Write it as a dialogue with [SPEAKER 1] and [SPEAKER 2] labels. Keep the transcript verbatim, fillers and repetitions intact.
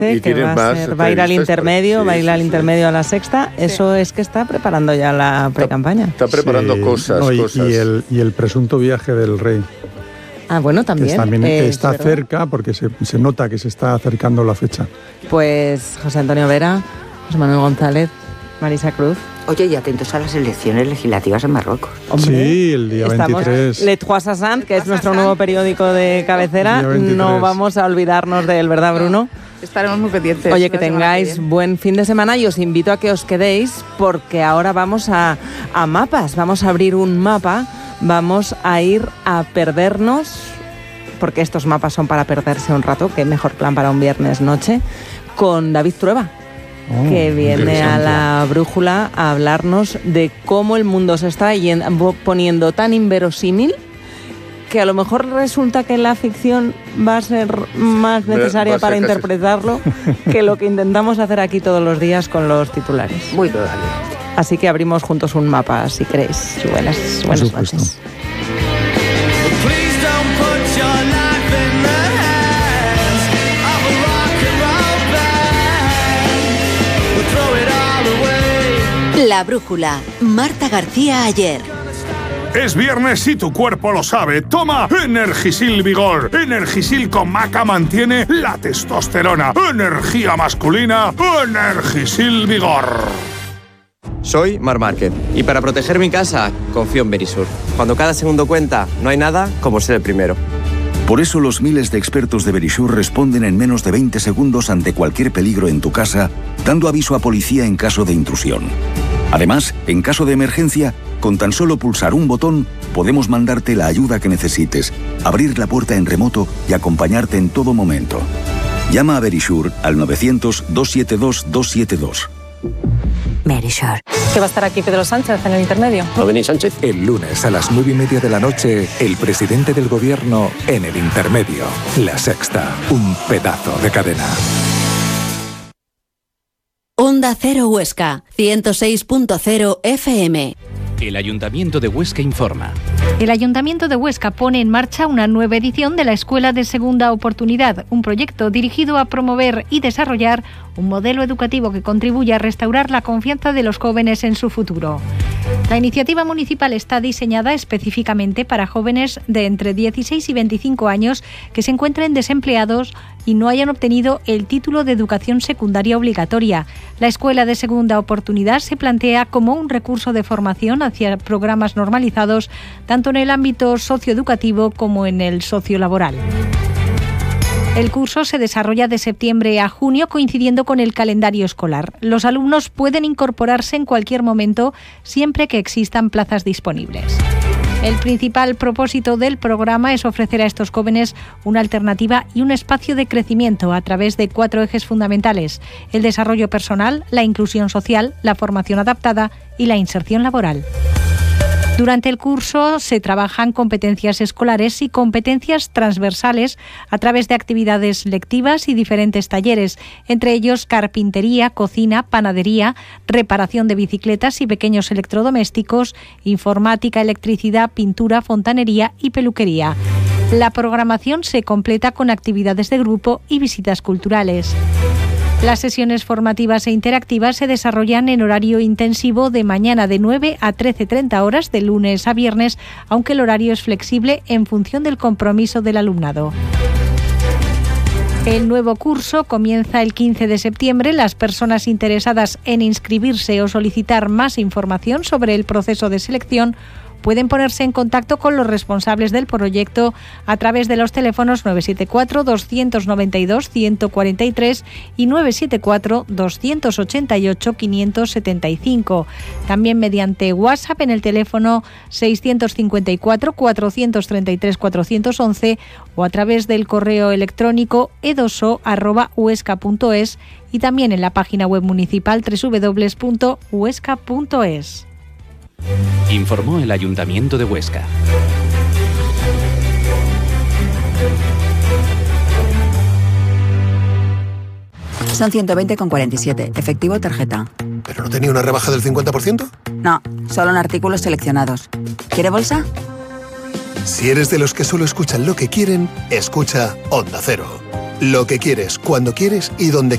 [SPEAKER 1] Y
[SPEAKER 2] que va a,
[SPEAKER 1] más
[SPEAKER 2] ser, va a ir al intermedio,
[SPEAKER 1] sí,
[SPEAKER 2] va a ir
[SPEAKER 1] sí,
[SPEAKER 2] al
[SPEAKER 1] sí.
[SPEAKER 2] intermedio a la sexta. Eso es que está preparando ya la pre-campaña.
[SPEAKER 1] Está, está preparando
[SPEAKER 3] Sí,
[SPEAKER 1] cosas,
[SPEAKER 3] no, y,
[SPEAKER 1] cosas.
[SPEAKER 3] Y el, y el presunto viaje del rey.
[SPEAKER 2] Ah, bueno, también.
[SPEAKER 3] Que también
[SPEAKER 2] eh,
[SPEAKER 3] está
[SPEAKER 2] ¿verdad?
[SPEAKER 3] cerca porque se, se nota que se está acercando la fecha.
[SPEAKER 2] Pues José Antonio Vera, José Manuel González, Marisa Cruz.
[SPEAKER 4] Oye, y atentos a las elecciones legislativas en Marruecos.
[SPEAKER 2] Hombre,
[SPEAKER 3] sí, el día
[SPEAKER 2] estamos,
[SPEAKER 3] veintitrés.
[SPEAKER 2] Le Trois Sassant, que es nuestro nuevo periódico de cabecera. No vamos a olvidarnos de él, ¿verdad, Bruno?
[SPEAKER 5] Estaremos muy pendientes.
[SPEAKER 2] Oye, que tengáis que buen fin de semana y os invito a que os quedéis porque ahora vamos a, a mapas. Vamos a abrir un mapa, vamos a ir a perdernos, porque estos mapas son para perderse un rato, qué mejor plan para un viernes noche, con David Trueba.
[SPEAKER 3] Oh,
[SPEAKER 2] que viene a la brújula a hablarnos de cómo el mundo se está yendo, poniendo tan inverosímil que a lo mejor resulta que la ficción va a ser más necesaria para casi interpretarlo que lo que intentamos hacer aquí todos los días con los titulares.
[SPEAKER 4] Muy probable.
[SPEAKER 2] Así que abrimos juntos un mapa, si queréis. Buenas, buenas noches.
[SPEAKER 6] La brújula, Marta García Ayer.
[SPEAKER 7] Es viernes y tu cuerpo lo sabe. Toma Energisil Vigor. Energisil con maca mantiene la testosterona. Energía masculina. Energisil Vigor.
[SPEAKER 8] Soy Mar Márquez y para proteger mi casa confío en Verisur. Cuando cada segundo cuenta, no hay nada como ser el primero.
[SPEAKER 9] Por eso los miles de expertos de Verisur responden en menos de veinte segundos ante cualquier peligro en tu casa, dando aviso a policía en caso de intrusión. Además, en caso de emergencia, con tan solo pulsar un botón, podemos mandarte la ayuda que necesites, abrir la puerta en remoto y acompañarte en todo momento. Llama a Verisur al novecientos, doscientos setenta y dos, doscientos setenta y dos.
[SPEAKER 6] Verisur.
[SPEAKER 2] ¿Que va a estar aquí Pedro Sánchez en el intermedio?
[SPEAKER 10] ¿No venís, Sánchez? El lunes a las nueve y media de la noche, el presidente del gobierno en el intermedio. La Sexta, un pedazo de cadena.
[SPEAKER 6] Onda Cero Huesca, ciento seis punto cero F M.
[SPEAKER 11] El Ayuntamiento de Huesca informa.
[SPEAKER 12] El Ayuntamiento de Huesca pone en marcha una nueva edición de la Escuela de Segunda Oportunidad, un proyecto dirigido a promover y desarrollar un modelo educativo que contribuya a restaurar la confianza de los jóvenes en su futuro. La iniciativa municipal está diseñada específicamente para jóvenes de entre dieciséis y veinticinco años que se encuentren desempleados y no hayan obtenido el título de educación secundaria obligatoria. La Escuela de Segunda Oportunidad se plantea como un recurso de formación hacia programas normalizados, tanto en el ámbito socioeducativo como en el sociolaboral. El curso se desarrolla de septiembre a junio, coincidiendo con el calendario escolar. Los alumnos pueden incorporarse en cualquier momento, siempre que existan plazas disponibles. El principal propósito del programa es ofrecer a estos jóvenes una alternativa y un espacio de crecimiento a través de cuatro ejes fundamentales: el desarrollo personal, la inclusión social, la formación adaptada y la inserción laboral. Durante el curso se trabajan competencias escolares y competencias transversales a través de actividades lectivas y diferentes talleres, entre ellos carpintería, cocina, panadería, reparación de bicicletas y pequeños electrodomésticos, informática, electricidad, pintura, fontanería y peluquería. La programación se completa con actividades de grupo y visitas culturales. Las sesiones formativas e interactivas se desarrollan en horario intensivo de mañana de nueve a trece treinta horas de lunes a viernes, aunque el horario es flexible en función del compromiso del alumnado. El nuevo curso comienza el quince de septiembre. Las personas interesadas en inscribirse o solicitar más información sobre el proceso de selección pueden ponerse en contacto con los responsables del proyecto a través de los teléfonos nueve siete cuatro, dos nueve dos, uno cuatro tres y nueve siete cuatro, dos ocho ocho, cinco siete cinco. También mediante WhatsApp en el teléfono seis cinco cuatro, cuatro tres tres, cuatro uno uno o a través del correo electrónico edoso arroba huesca punto es y también en la página web municipal doble u doble u doble u punto huesca punto es.
[SPEAKER 11] Informó el Ayuntamiento de Huesca.
[SPEAKER 13] Son ciento veinte con cuarenta y siete, efectivo tarjeta.
[SPEAKER 14] ¿Pero no tenía una rebaja del cincuenta por ciento?
[SPEAKER 13] No, solo en artículos seleccionados. ¿Quiere bolsa?
[SPEAKER 14] Si eres de los que solo escuchan lo que quieren, escucha Onda Cero. Lo que quieres, cuando quieres y donde quieres.